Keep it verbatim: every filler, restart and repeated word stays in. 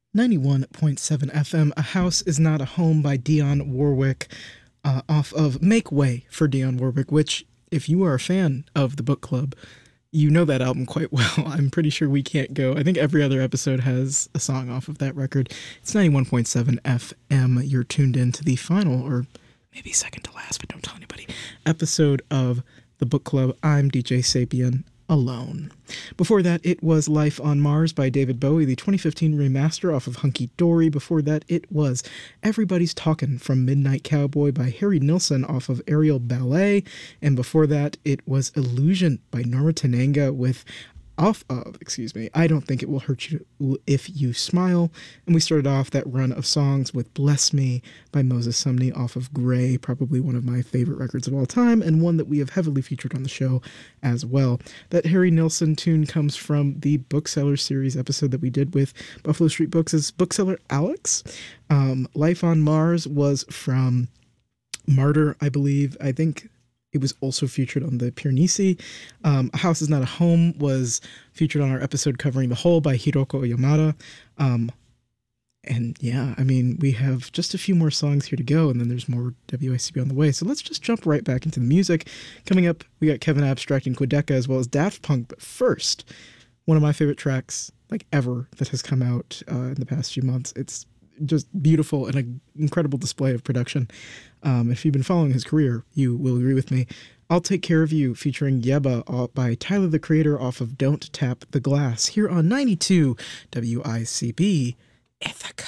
ninety-one point seven F M, A House Is Not a Home by Dionne Warwick, uh, off of Make Way for Dionne Warwick, which, if you are a fan of the book club, you know that album quite well. I'm pretty sure we can't go. I think every other episode has a song off of that record. It's ninety-one point seven F M. You're tuned in to the final, or maybe second to last, but don't tell anybody, episode of the book club. I'm D J Sapien, alone. Before that, it was Life on Mars by David Bowie, the twenty fifteen remaster off of Hunky Dory. Before that, it was Everybody's Talkin' from Midnight Cowboy by Harry Nilsson off of Aerial Ballet. And before that, it was Illusion by Norma Tananga with off of, excuse me, I Don't Think It Will Hurt You If You Smile. And we started off that run of songs with Bless Me by Moses Sumney off of Gray, probably one of my favorite records of all time, and one that we have heavily featured on the show as well. That Harry Nilsson tune comes from the Bookseller series episode that we did with Buffalo Street Books' bookseller Alex. Um, Life on Mars was from Martyr, I believe. I think it was also featured on the Piranesi. Um, A House Is Not a Home was featured on our episode covering The Hole by Hiroko Yamada. Um, and yeah, I mean, we have just a few more songs here to go, and then there's more W I C B on the way. So let's just jump right back into the music. Coming up, we got Kevin Abstract and Quedeca, as well as Daft Punk. But first, one of my favorite tracks, like ever, that has come out uh, in the past few months. It's just beautiful and an incredible display of production. Um, if you've been following his career, you will agree with me. I'll Take Care of You, featuring Yeba by Tyler, the Creator, off of Don't Tap the Glass, here on ninety-two W I C B, Ithaca.